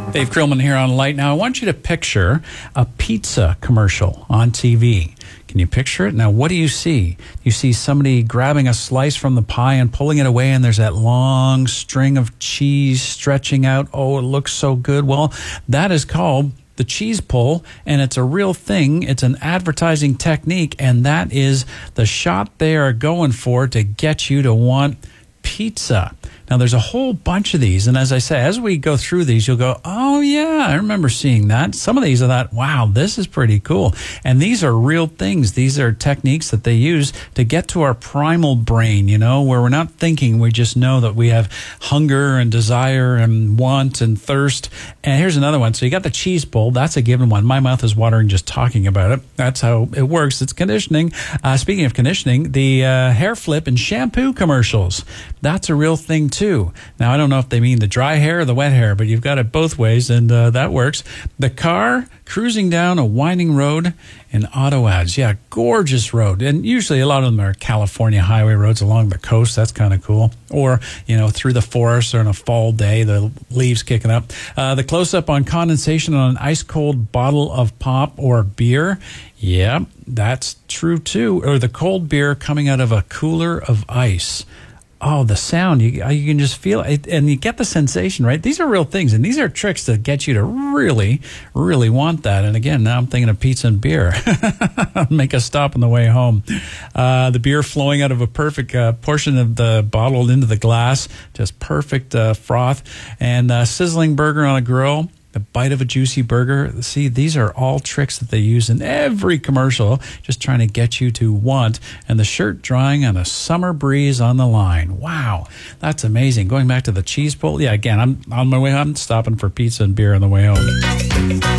Dave Krillman here on Light. Now, I want you to picture a pizza commercial on TV. Can you picture it? Now, what do you see? You see somebody grabbing a slice from the pie and pulling it away, and there's that long string of cheese stretching out. Oh, it looks so good. Well, that is called the cheese pull, and it's a real thing. It's an advertising technique, and that is the shot they are going for to get you to want pizza. Now, there's a whole bunch of these, and as I say, as we go through these, you'll go, oh, yeah, I remember seeing that. Some of these are that, wow, this is pretty cool. And these are real things. These are techniques that they use to get to our primal brain, you know, where we're not thinking. We just know that we have hunger and desire and want and thirst. And here's another one. So you got the cheese pull. That's a given one. My mouth is watering just talking about it. That's how it works. It's conditioning. Speaking of conditioning, the hair flip and shampoo commercials. That's a real thing, too. Now, I don't know if they mean the dry hair or the wet hair, but you've got it both ways, and that works. The car cruising down a winding road in auto ads. Yeah, gorgeous road. And usually a lot of them are California highway roads along the coast. That's kind of cool. Or, you know, through the forest or on a fall day, the leaves kicking up. The close-up on condensation on an ice-cold bottle of pop or beer. Yeah, that's true, too. Or the cold beer coming out of a cooler of ice. Oh, the sound, you can just feel it, and you get the sensation, right? These are real things, and these are tricks that get you to really, really want that. And again, now I'm thinking of pizza and beer. Make a stop on the way home. The beer flowing out of a perfect portion of the bottle into the glass, just perfect froth, and sizzling burger on a grill. The bite of a juicy burger. See, these are all tricks that they use in every commercial, just trying to get you to want. And the shirt drying on a summer breeze on the line. Wow, that's amazing. Going back to the cheese pull. Yeah, again, I'm on my way home, stopping for pizza and beer on the way home.